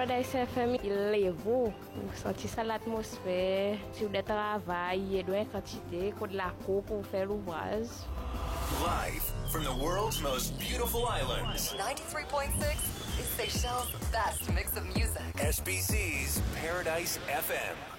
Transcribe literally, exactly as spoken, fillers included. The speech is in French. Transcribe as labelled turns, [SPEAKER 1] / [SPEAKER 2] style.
[SPEAKER 1] Paradise F M, il est beau. Vous sentez ça l'atmosphère, sur le travail, il doit être quantité, de la cour pour faire l'ouvrage.
[SPEAKER 2] Live from the world's most beautiful islands.
[SPEAKER 3] ninety-three point six is Seychelles' best mix of music.
[SPEAKER 2] S B C's Paradise F M.